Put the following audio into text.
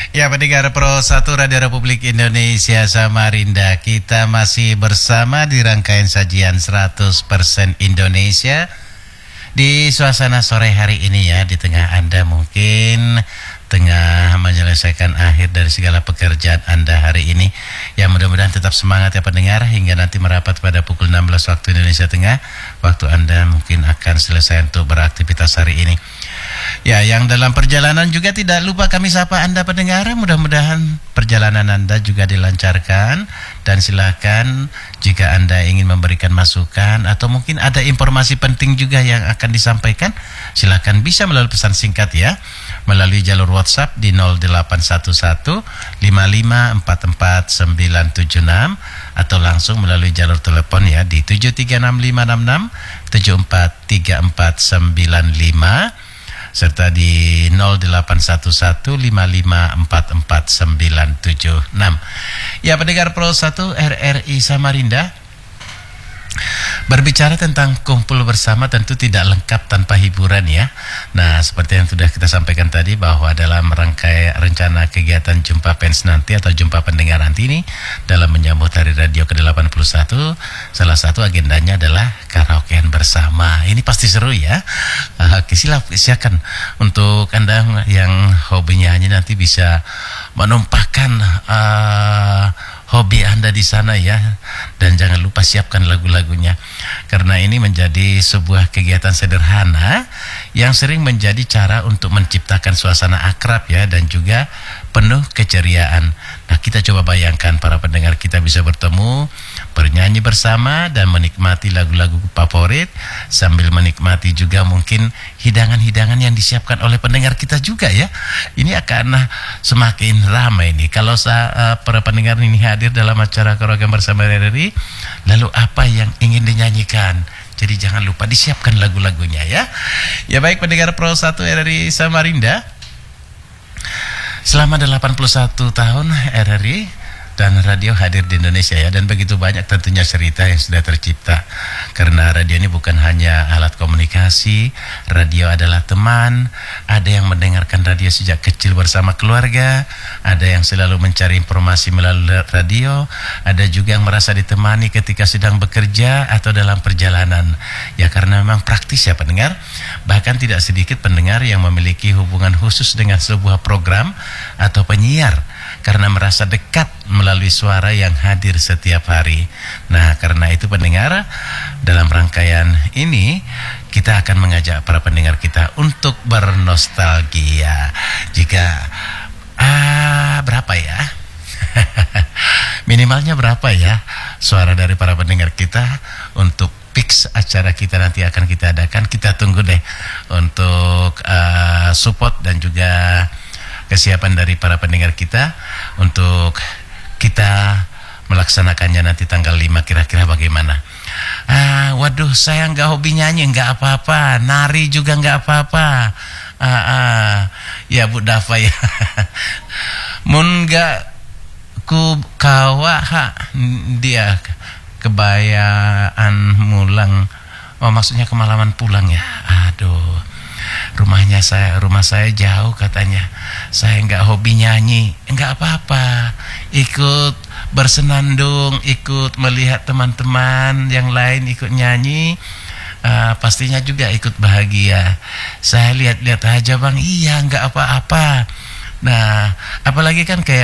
Ya, pendengar Pro 1 Radio Republik Indonesia Samarinda, kita masih bersama di rangkaian sajian 100% Indonesia di suasana sore hari ini ya. Di tengah Anda mungkin tengah menyelesaikan akhir dari segala pekerjaan Anda hari ini. Ya, mudah-mudahan tetap semangat ya pendengar hingga nanti merapat pada pukul 16 waktu Indonesia Tengah. Waktu Anda mungkin akan selesai untuk beraktivitas hari ini. Ya, yang dalam perjalanan juga tidak lupa kami sapa Anda pendengar. Mudah-mudahan perjalanan Anda juga dilancarkan. Dan silakan jika Anda ingin memberikan masukan atau mungkin ada informasi penting juga yang akan disampaikan, silakan bisa melalui pesan singkat ya, melalui jalur WhatsApp di 0811 5544 976 atau langsung melalui jalur telepon ya di 736566 743495 serta di 081155444976. Ya, pendengar Pro 1 RRI Samarinda, berbicara tentang kumpul bersama tentu tidak lengkap tanpa hiburan ya. Nah, seperti yang sudah kita sampaikan tadi bahwa dalam rangkaian rencana kegiatan Jumpa Pens nanti atau Jumpa Pendengar nanti ini, dalam menyambut Hari Radio ke-81, salah satu agendanya adalah karaokean bersama. Ini pasti seru ya. Silakan untuk Anda yang hobinya nyanyi nanti bisa menumpahkan hobi Anda di sana ya, dan jangan lupa siapkan lagu-lagunya karena ini menjadi sebuah kegiatan sederhana yang sering menjadi cara untuk menciptakan suasana akrab ya dan juga penuh keceriaan. Nah, kita coba bayangkan para pendengar kita bisa bertemu, bernyanyi bersama dan menikmati lagu-lagu favorit sambil menikmati juga mungkin hidangan-hidangan yang disiapkan oleh pendengar kita juga ya. Ini akan semakin ramai nih kalau para pendengar ini hadir dalam acara karaokean bersama RRI. Lalu apa yang ingin dinyanyikan? Jadi jangan lupa disiapkan lagu-lagunya ya. Ya, baik pendengar Pro 1 RRI Samarinda, selama 81 tahun RRI dan radio hadir di Indonesia ya, dan begitu banyak tentunya cerita yang sudah tercipta. Karena radio ini bukan hanya alat komunikasi, radio adalah teman. Ada yang mendengarkan radio sejak kecil bersama keluarga, ada yang selalu mencari informasi melalui radio, ada juga yang merasa ditemani ketika sedang bekerja atau dalam perjalanan. Ya, karena memang praktis ya pendengar. Bahkan tidak sedikit pendengar yang memiliki hubungan khusus dengan sebuah program atau penyiar karena merasa dekat melalui suara yang hadir setiap hari. Nah, karena itu pendengar, dalam rangkaian ini kita akan mengajak para pendengar kita untuk bernostalgia. Jika berapa ya? Minimalnya berapa ya suara dari para pendengar kita untuk fix acara kita nanti akan kita adakan. Kita tunggu deh untuk support dan juga kesiapan dari para pendengar kita untuk kita melaksanakannya nanti tanggal 5 kira-kira bagaimana. Waduh, saya nggak hobi nyanyi, nggak apa-apa, nari juga nggak apa-apa. Ya Bu Dafa ya. Mun nggak ku kawa dia kebayaan mulang. Oh, maksudnya kemalaman pulang ya. Aduh, rumah saya jauh katanya. Saya nggak hobi nyanyi, nggak apa-apa. Ikut bersenandung, ikut melihat teman-teman yang lain ikut nyanyi, pastinya juga ikut bahagia. Saya lihat-lihat aja bang, iya nggak apa-apa. Nah, apalagi kan kayak